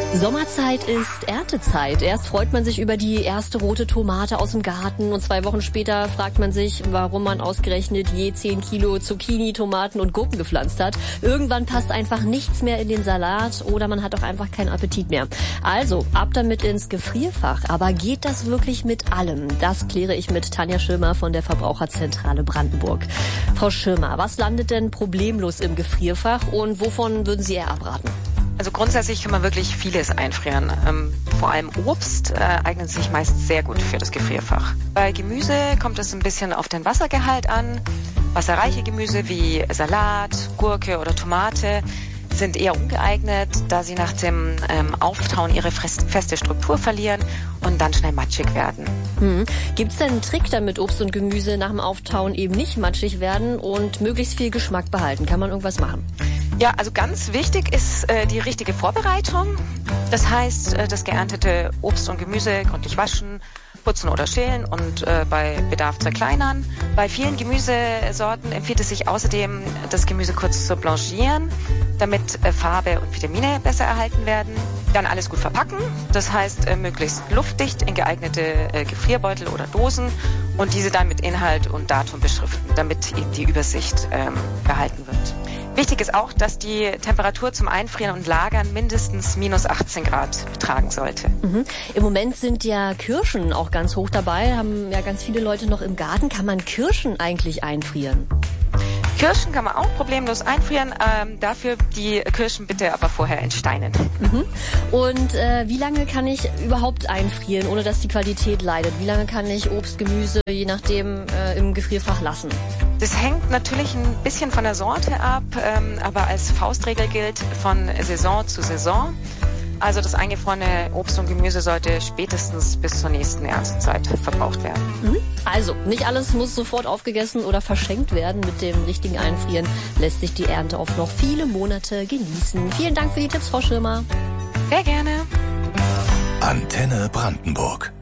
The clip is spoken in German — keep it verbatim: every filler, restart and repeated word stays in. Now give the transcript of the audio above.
Sommerzeit ist Erntezeit. Erst freut man sich über die erste rote Tomate aus dem Garten und zwei Wochen später fragt man sich, warum man ausgerechnet je zehn Kilo Zucchini, Tomaten und Gurken gepflanzt hat. Irgendwann passt einfach nichts mehr in den Salat oder man hat auch einfach keinen Appetit mehr. Also, ab damit ins Gefrierfach. Aber geht das wirklich mit allem? Das kläre ich mit Tanja Schirmer von der Verbraucherzentrale Brandenburg. Frau Schirmer, was landet denn problemlos im Gefrierfach und wovon würden Sie eher abraten? Also grundsätzlich kann man wirklich vieles einfrieren. Ähm, vor allem Obst äh, eignet sich meist sehr gut für das Gefrierfach. Bei Gemüse kommt es ein bisschen auf den Wassergehalt an. Wasserreiche Gemüse wie Salat, Gurke oder Tomate sind eher ungeeignet, da sie nach dem ähm, Auftauen ihre feste Struktur verlieren und dann schnell matschig werden. Hm. Gibt es denn einen Trick, damit Obst und Gemüse nach dem Auftauen eben nicht matschig werden und möglichst viel Geschmack behalten? Kann man irgendwas machen? Ja, also ganz wichtig ist äh, die richtige Vorbereitung. Das heißt, äh, das geerntete Obst und Gemüse gründlich waschen, putzen oder schälen und äh, bei Bedarf zerkleinern. Bei vielen Gemüsesorten empfiehlt es sich außerdem, das Gemüse kurz zu blanchieren, damit äh, Farbe und Vitamine besser erhalten werden. Dann alles gut verpacken, das heißt äh, möglichst luftdicht in geeignete äh, Gefrierbeutel oder Dosen und diese dann mit Inhalt und Datum beschriften, damit eben die Übersicht ähm, behalten wird. Wichtig ist auch, dass die Temperatur zum Einfrieren und Lagern mindestens minus achtzehn Grad betragen sollte. Mhm. Im Moment sind ja Kirschen auch ganz hoch dabei, haben ja ganz viele Leute noch im Garten. Kann man Kirschen eigentlich einfrieren? Kirschen kann man auch problemlos einfrieren, ähm, dafür die Kirschen bitte aber vorher entsteinen. Mhm. Und äh, wie lange kann ich überhaupt einfrieren, ohne dass die Qualität leidet? Wie lange kann ich Obst, Gemüse, je nachdem, äh, im Gefrierfach lassen? Das hängt natürlich ein bisschen von der Sorte ab, ähm, aber als Faustregel gilt von Saison zu Saison. Also das eingefrorene Obst und Gemüse sollte spätestens bis zur nächsten Erntezeit verbraucht werden. Mhm. Also, nicht alles muss sofort aufgegessen oder verschenkt werden. Mit dem richtigen Einfrieren lässt sich die Ernte auf noch viele Monate genießen. Vielen Dank für die Tipps, Frau Schirmer. Sehr gerne. Antenne Brandenburg.